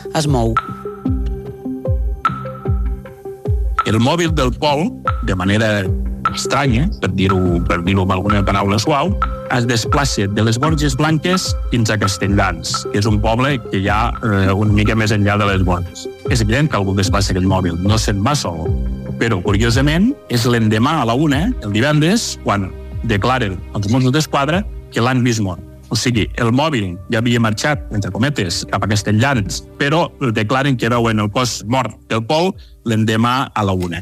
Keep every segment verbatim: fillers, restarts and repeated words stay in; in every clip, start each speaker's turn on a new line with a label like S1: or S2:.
S1: es mou.
S2: El mòbil del Pol, de manera estranya, per dir-ho per dir-ho amb alguna paraula suau, es desplaça de les Borges Blanques fins a Castelldans, que és un poble que hi ha eh, una mica més enllà de les Borges. És evident que algú desplaça aquell mòbil, no se'n va sol. Però, curiosament, és l'endemà a la una, el divendres, quan declaren els Mossos d'Esquadra que l'han vist mort. O sigui, el mòbil ja havia marxat, entre cometes, cap a Castelldans, però declaren que veuen el cos mort del Pol l'endemà a la una.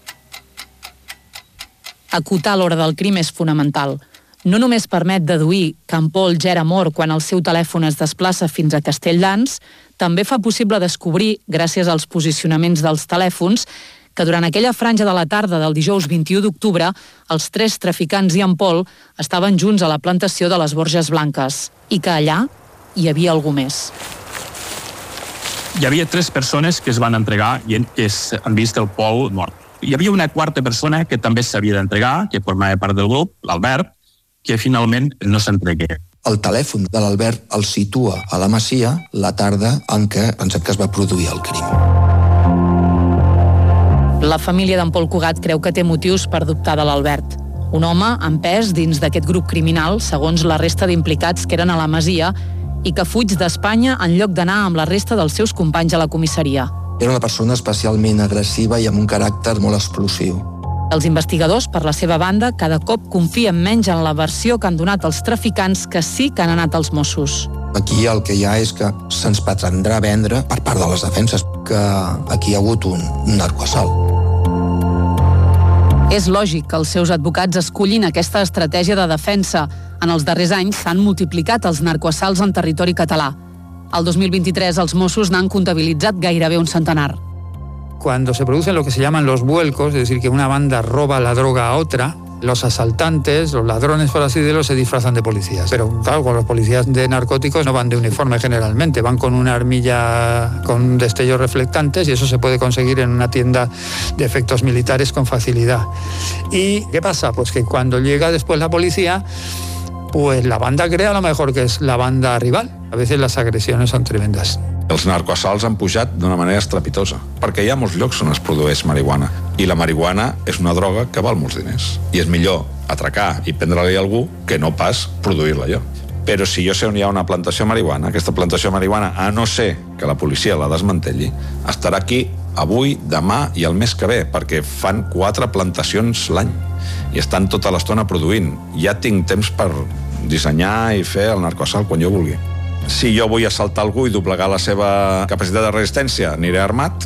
S3: Acotar l'hora del crim és fonamental. No només permet deduir que en Pol ja era mort quan el seu telèfon es desplaça fins a Castelldans, també fa possible descobrir, gràcies als posicionaments dels telèfons, que durant aquella franja de la tarda del dijous vint-i-u d'octubre, els tres traficants i en Pol estaven junts a la plantació de les Borges Blanques i que allà hi havia algú més.
S2: Hi havia tres persones que es van entregar i que han vist el Pol mort. Hi havia una quarta persona que també s'havia d'entregar, que formava part del grup, l'Albert, que finalment no s'entregué.
S4: El telèfon de l'Albert el situa a la Masia la tarda en què pensem que es va produir el crim.
S3: La família d'en Pol Cugat creu que té motius per dubtar de l'Albert. Un home empès dins d'aquest grup criminal, segons la resta d'implicats que eren a la Masia, i que fuig d'Espanya en lloc d'anar amb la resta dels seus companys a la comissaria.
S4: Era una persona especialment agressiva i amb un caràcter molt explosiu.
S3: Els investigadors, per la seva banda, cada cop confien menys en la versió que han donat els traficants que sí que han anat als Mossos.
S4: Aquí el que hi ha és que se'ns pretendrà vendre, per part de les defenses, que aquí hi ha hagut un, un narcoassalt.
S3: És lògic que els seus advocats escollin aquesta estratègia de defensa. En els darrers anys s'han multiplicat els narcoassalts en territori català. El dos mil vint-i-tres els Mossos n'han comptabilitzat gairebé un centenar.
S5: Cuando se producen lo que se llaman los vuelcos, es decir, que una banda roba la droga a otra, los asaltantes, los ladrones, por así decirlo, se disfrazan de policías. Pero claro, con los policías de narcóticos no van de uniforme generalmente, van con una armilla con destellos reflectantes y eso se puede conseguir en una tienda de efectos militares con facilidad. ¿Y qué pasa? Pues que cuando llega después la policía, pues la banda cree a lo mejor que es la banda rival. A veces las agresiones son tremendas.
S6: Els narcoassalts han pujat d'una manera estrepitosa, perquè hi ha molts llocs on es produeix marihuana. I la marihuana és una droga que val molts diners. I és millor atracar i prendre-li a algú que no pas produir-la jo. Però si jo sé on hi ha una plantació de marihuana, aquesta plantació de marihuana, a no ser que la policia la desmantelli, estarà aquí avui, demà i el mes que ve, perquè fan quatre plantacions l'any i estan tota l'estona produint. Ja tinc temps per dissenyar i fer el narcoassalt quan jo vulgui. Si jo vull assaltar algú i doblegar la seva capacitat de resistència, aniré armat.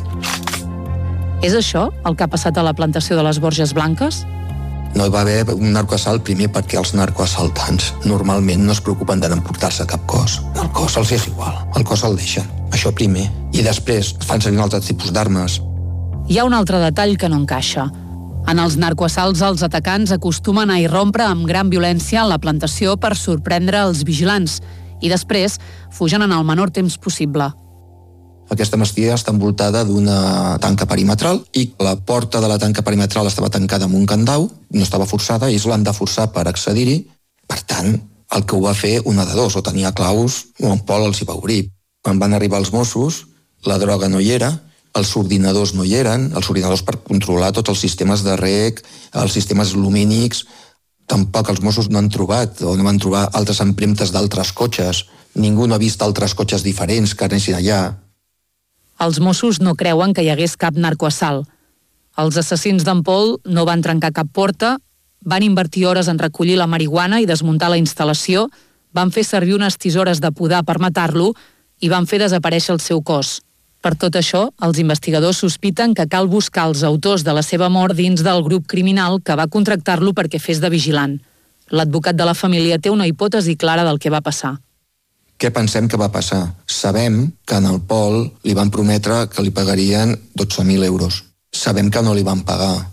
S3: És això el que ha passat a la plantació de les Borges Blanques?
S4: No hi va haver un narcoassalt primer perquè els narcoassaltants normalment no es preocupen d'emportar-se cap cos. El cos els és igual, el cos el deixen. Això primer. I després fan servir un altre tipus d'armes.
S3: Hi ha un altre detall que no encaixa. En els narcoassalts, els atacants acostumen a irrompre amb gran violència a la plantació per sorprendre els vigilants i després fugen en el menor temps possible.
S4: Aquesta masia està envoltada d'una tanca perimetral i la porta de la tanca perimetral estava tancada amb un candau, no estava forçada, i ells l'han de forçar per accedir-hi. Per tant, el que ho va fer, una de dos, o tenia claus o en Pol els hi va obrir. Quan van arribar els Mossos, la droga no hi era, els ordinadors no hi eren, els ordinadors per controlar tots els sistemes de reg, els sistemes lumínics. Tampoc els Mossos no han trobat o no van trobar altres empremtes d'altres cotxes. Ningú no ha vist altres cotxes diferents que anessin allà.
S3: Els Mossos no creuen que hi hagués cap narcoassalt. Els assassins d'en Pol no van trencar cap porta, van invertir hores en recollir la marihuana i desmuntar la instal·lació, van fer servir unes tisores de podar per matar-lo i van fer desaparèixer el seu cos. Per tot això, els investigadors sospiten que cal buscar els autors de la seva mort dins del grup criminal que va contractar-lo perquè fes de vigilant. L'advocat de la família té una hipòtesi clara del que va passar.
S4: Què pensem que va passar? Sabem que en el Pol li van prometre que li pagarien dotze mil euros. Sabem que no li van pagar.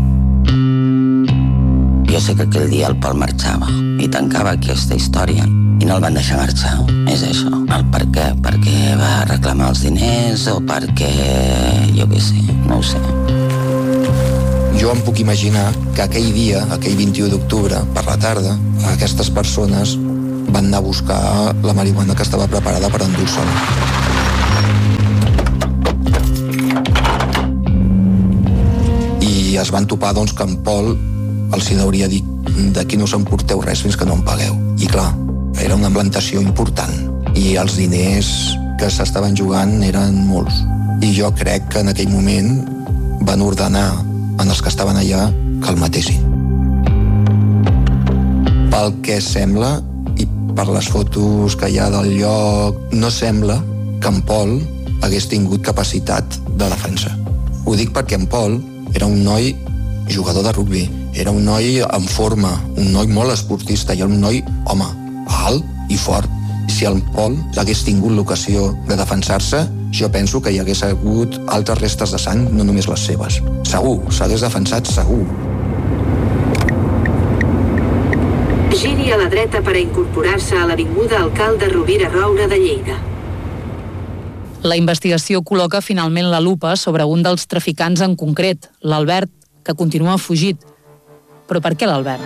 S1: Jo sé que aquell dia el Pol marxava i tancava aquesta història i no el van deixar marxar. És això. El per què? Perquè va reclamar els diners o perquè... jo què sé, no ho sé.
S4: Jo em puc imaginar que aquell dia, aquell vint-i-u d'octubre, per la tarda, aquestes persones van anar a buscar la marihuana que estava preparada per endur-se-la. es van topar doncs, que en Pol els hi hauria dit d'aquí no us emporteu res fins que no em pagueu. I clar, era una plantació important i els diners que s'estaven jugant eren molts. I jo crec que en aquell moment van ordenar en els que estaven allà que el matessin. Pel que sembla, i per les fotos que hi ha del lloc, no sembla que en Pol hagués tingut capacitat de defensa. Ho dic perquè en Pol era un noi jugador de rugbi, era un noi en forma, un noi molt esportista, i era un noi, home, alt i fort. Si el Pol hagués tingut l'ocasió de defensar-se, jo penso que hi hagués hagut altres restes de sang, no només les seves. Segur, s'hagués defensat segur.
S7: Giri a la dreta per a incorporar-se a l'avinguda Alcalde Rovira Roure de Lleida.
S3: La investigació col·loca finalment la lupa sobre un dels traficants en concret, l'Albert, que continua fugit. Però per què l'Albert?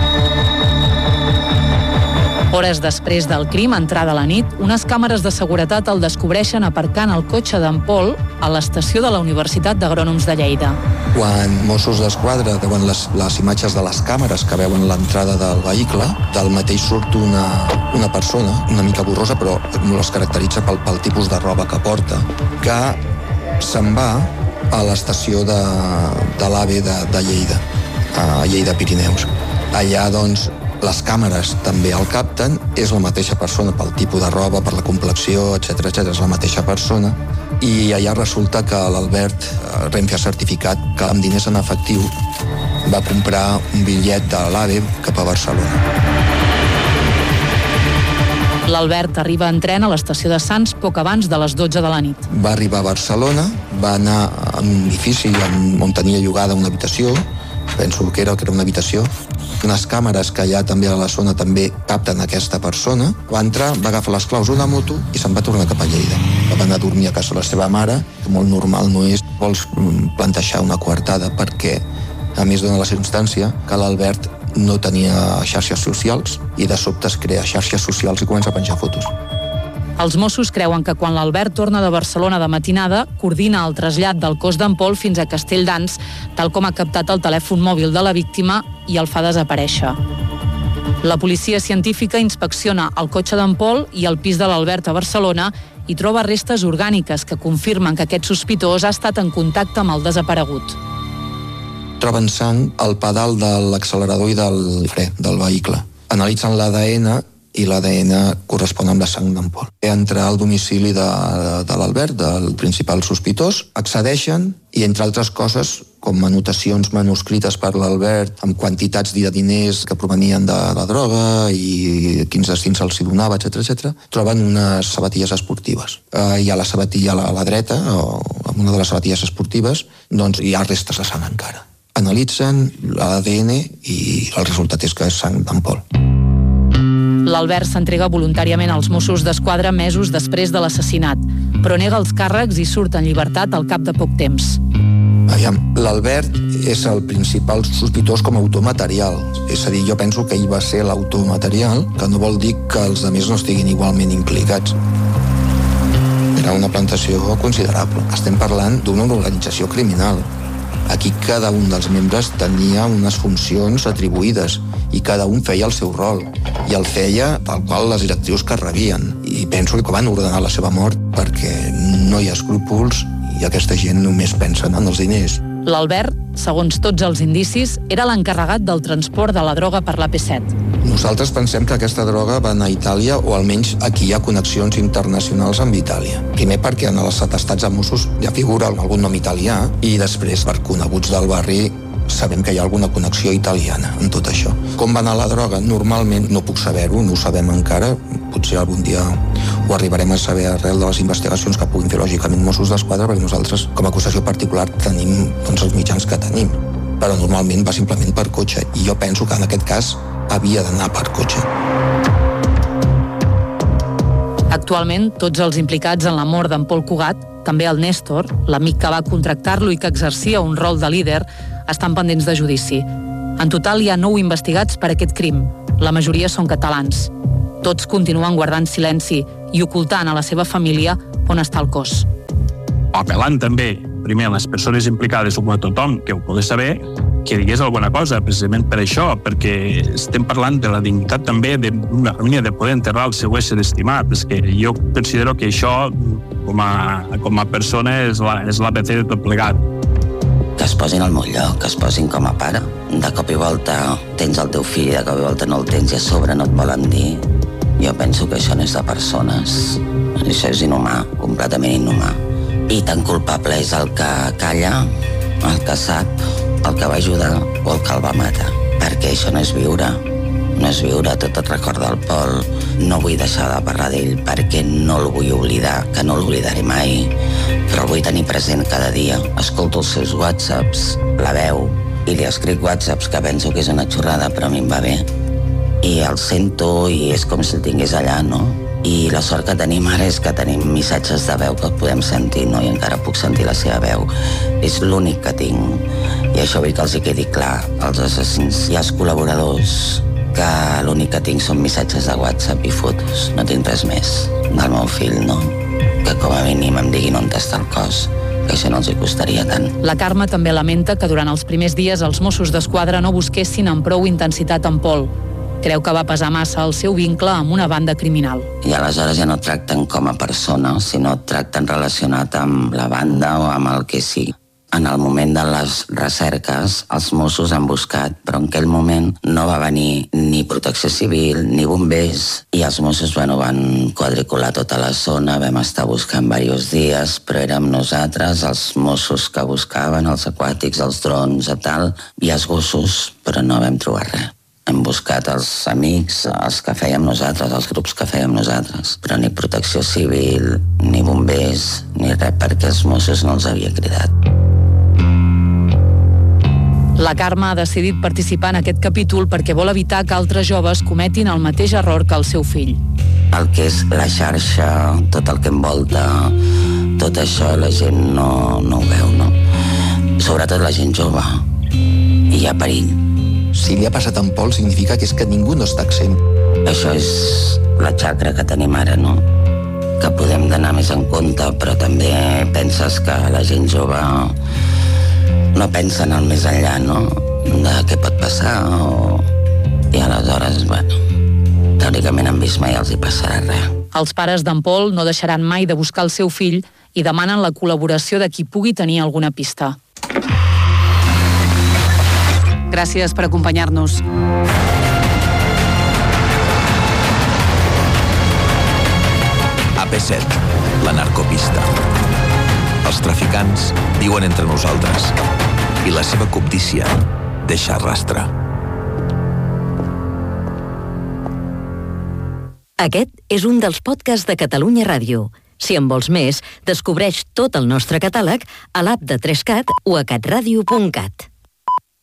S3: Hores després del crim, entrada la nit, unes càmeres de seguretat el descobreixen aparcant el cotxe d'en Pol a l'estació de la Universitat d'Agrònoms de Lleida.
S4: Quan Mossos d'Esquadra veuen les, les imatges de les càmeres que veuen l'entrada del vehicle, del mateix surt una, una persona, una mica borrosa, però es caracteritza pel, pel tipus de roba que porta, que se'n va a l'estació de, de l'AVE de, de Lleida, a Lleida Pirineus. Allà, doncs, les càmeres també el capten, és la mateixa persona pel tipus de roba, per la complexió, etcètera, etcètera, és la mateixa persona, i allà resulta que l'Albert, Renfe ha certificat que amb diners en efectiu va comprar un bitllet de l'AVE cap a Barcelona.
S3: L'Albert arriba en tren a l'estació de Sants poc abans de les dotze de la nit.
S4: Va arribar a Barcelona, va anar a un edifici on tenia llogada una habitació, penso que era, que era una habitació. Unes càmeres que hi ha també a la zona també capten aquesta persona. Va entrar, va agafar les claus d'una moto i se'n va tornar cap a Lleida. Va anar a dormir a casa de la seva mare, que molt normal no és. Vols plantejar una coartada perquè, a més, dona la circumstància que l'Albert no tenia xarxes socials i de sobte es crea xarxes socials i comença a penjar fotos.
S3: Els Mossos creuen que quan l'Albert torna de Barcelona de matinada, coordina el trasllat del cos d'en Pol fins a Castelldans, tal com ha captat el telèfon mòbil de la víctima i el fa desaparèixer. La policia científica inspecciona el cotxe d'en Pol i el pis de l'Albert a Barcelona i troba restes orgàniques que confirmen que aquest sospitós ha estat en contacte amb el desaparegut.
S4: Troben sang al pedal de l'accelerador i del fre del vehicle. Analitzen l'A D N i l'A D N correspon amb la sang d'en Pol. Entra al domicili de, de l'Albert, del principal sospitós, accedeixen i, entre altres coses, com anotacions manuscrites per l'Albert amb quantitats de diners que provenien de la droga i quins destins els hi donava, etcètera, etcètera, troben unes sabatilles esportives. Eh, hi ha la sabatilla a la, a la dreta, o amb una de les sabatilles esportives, doncs hi ha restes de sang encara. Analitzen l'A D N i el resultat és que és sang d'en Pol.
S3: L'Albert s'entrega voluntàriament als Mossos d'Esquadra mesos després de l'assassinat, però nega els càrrecs i surt en llibertat al cap de poc temps.
S4: L'Albert és el principal sospitós com a autor material. És a dir, jo penso que ell va ser l'autor material, que no vol dir que els altres no estiguin igualment implicats. Era una plantació considerable. Estem parlant d'una organització criminal. Aquí cada un dels membres tenia unes funcions atribuïdes i cada un feia el seu rol i el feia tal qual les directrius que rebien, i penso que van ordenar la seva mort perquè no hi ha escrúpols i aquesta gent només pensa en els diners.
S3: L'Albert, segons tots els indicis, era l'encarregat del transport de la droga per l'A P set.
S4: Nosaltres pensem que aquesta droga va anar a Itàlia, o almenys aquí hi ha connexions internacionals amb Itàlia. Primer perquè en els atestats de Mossos ja figura algun nom italià, i després per coneguts del barri sabem que hi ha alguna connexió italiana en tot això. Com va anar la droga? Normalment no puc saber-ho, no ho sabem encara, potser algun dia ho arribarem a saber arrel de les investigacions que puguin fer lògicament Mossos d'Esquadra, perquè nosaltres com a acusació particular tenim doncs, els mitjans que tenim, però normalment va simplement per cotxe, i jo penso que en aquest cas havia d'anar per cotxe.
S3: Actualment, tots els implicats en la mort d'en Pol Cugat, també el Néstor, l'amic que va contractar-lo i que exercia un rol de líder, estan pendents de judici. En total hi ha nou investigats per aquest crim. La majoria són catalans. Tots continuen guardant silenci i ocultant a la seva família on està el cos.
S2: Apel·lant també primer les persones implicades o a tothom que ho pogués saber, que digués alguna cosa, precisament per això, perquè estem parlant de la dignitat també d'una família, de poder enterrar el seu ésser estimat. És que jo considero que això, com a, com a persona, és la, és l'A B C de tot plegat.
S1: Que es posin al meu lloc, que es posin com a pare. De cop i volta tens el teu fill, de cop i volta no el tens i a sobre no et volen dir. Jo penso que això no és de persones. Això és inhumà, completament inhumà. I tan culpable és el que calla, el que sap, el que va ajudar o el que el va matar. Perquè això no és viure. No és viure, tot et recorda el Pol. No vull deixar de parlar d'ell perquè no el vull oblidar, que no l'oblidaré mai. Però el vull tenir present cada dia. Escolto els seus whatsapps, la veu, i li escric whatsapps que penso que és una xorrada, però a mi em va bé. I el sento i és com si el tingués allà, no? I la sort que tenim ara és que tenim missatges de veu que podem sentir, no? I encara puc sentir la seva veu. És l'únic que tinc. I això vull que els hi quedi clar, als assassins i als col·laboradors, que l'únic que tinc són missatges de WhatsApp i fotos. No tinc res més del meu fill, no? Que com a mínim em diguin on està el cos, que això no els hi costaria tant.
S3: La Carme també lamenta que durant els primers dies els Mossos d'Esquadra no busquessin amb prou intensitat en Pol. Creu que va pesar massa el seu vincle amb una banda criminal.
S1: I aleshores ja no et tracten com a persona, sinó et tracten relacionat amb la banda o amb el que sigui. En el moment de les recerques, els Mossos han buscat, però en aquell moment no va venir ni protecció civil ni bombers, i els Mossos bueno, van quadricular tota la zona, vam estar buscant diversos dies, però érem nosaltres, els Mossos que buscaven, els aquàtics, els drons i tal, i els gossos, però no vam trobar res. Hem buscat els amics, els que fèiem nosaltres, els grups que fèiem nosaltres, però ni protecció civil, ni bombers, ni res, perquè els Mossos no els havia cridat.
S3: La Carme ha decidit participar en aquest capítol perquè vol evitar que altres joves cometin el mateix error que el seu fill.
S1: El que és la xarxa, tot el que envolta, tot això la gent no, no ho veu, no? Sobretot la gent jove. I hi ha perill.
S4: Si li ha passat en Pol significa que és que ningú no està exempt.
S1: Això és la xacra que tenim ara, no? Que podem d'anar més en compte, però també penses que la gent jove no pensa en el més enllà, no? De què pot passar o... I aleshores, bueno, teòricament han vist mai els hi passarà res.
S3: Els pares d'en Pol no deixaran mai de buscar el seu fill i demanen la col·laboració de qui pugui tenir alguna pista. Gràcies per acompanyar-nos.
S8: A P set, la narcopista. Els traficants viuen entre nosaltres i la seva cobdícia deixa rastre.
S9: Aquest és un dels podcasts de Catalunya Ràdio. Si en vols més, descobreix tot el nostre catàleg a l'app de tres cat o a catradio punt cat.